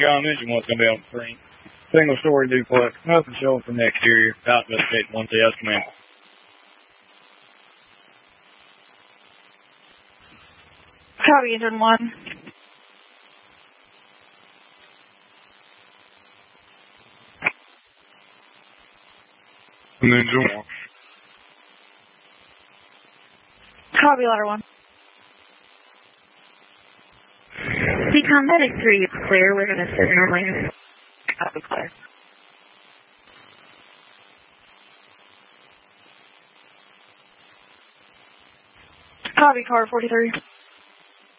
John, engine one's going to be on the screen. Single story duplex. Nothing showing from the exterior. About to escape 1CS command. Copy, engine 1. Engine 1. Copy, ladder 1. Decom Medic 3, clear. We're going to sit in our lane. Copy, clear. Copy, car 43.